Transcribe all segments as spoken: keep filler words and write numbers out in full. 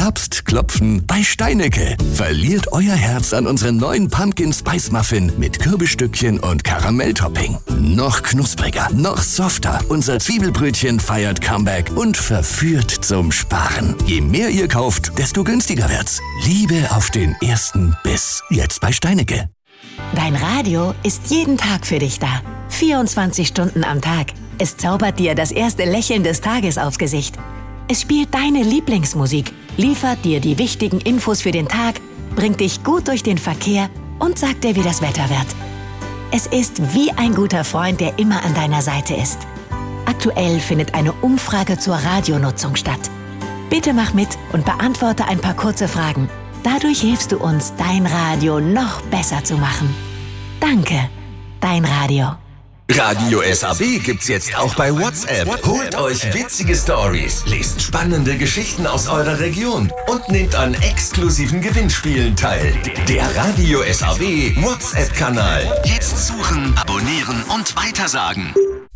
Herbst klopfen bei Steinecke. Verliert euer Herz an unseren neuen Pumpkin Spice Muffin mit Kürbisstückchen und Karamelltopping. Noch knuspriger, noch softer. Unser Zwiebelbrötchen feiert Comeback und verführt zum Sparen. Je mehr ihr kauft, desto günstiger wird's. Liebe auf den ersten Biss. Jetzt bei Steinecke. Dein Radio ist jeden Tag für dich da. vierundzwanzig Stunden am Tag. Es zaubert dir das erste Lächeln des Tages aufs Gesicht. Es spielt deine Lieblingsmusik, liefert dir die wichtigen Infos für den Tag, bringt dich gut durch den Verkehr und sagt dir, wie das Wetter wird. Es ist wie ein guter Freund, der immer an deiner Seite ist. Aktuell findet eine Umfrage zur Radionutzung statt. Bitte mach mit und beantworte ein paar kurze Fragen. Dadurch hilfst du uns, dein Radio noch besser zu machen. Danke, dein Radio. Radio S A W gibt's jetzt auch bei WhatsApp. Holt euch witzige Stories, lest spannende Geschichten aus eurer Region und nehmt an exklusiven Gewinnspielen teil. Der Radio S A W WhatsApp-Kanal. Jetzt suchen, abonnieren und weitersagen.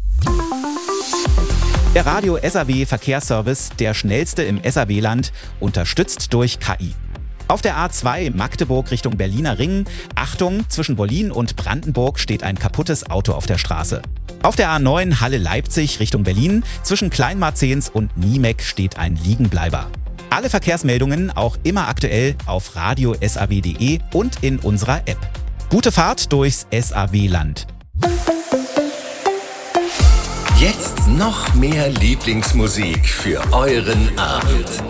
Der Radio S A W Verkehrsservice, der schnellste im S A W-Land, unterstützt durch K I. Auf der A zwei Magdeburg Richtung Berliner Ring, Achtung, zwischen Wollin und Brandenburg steht ein kaputtes Auto auf der Straße. Auf der A neun Halle-Leipzig Richtung Berlin, zwischen Kleinmarzens und Niemek steht ein Liegenbleiber. Alle Verkehrsmeldungen auch immer aktuell auf radio s a w punkt de und in unserer App. Gute Fahrt durchs S A W-Land. Jetzt noch mehr Lieblingsmusik für euren Abend.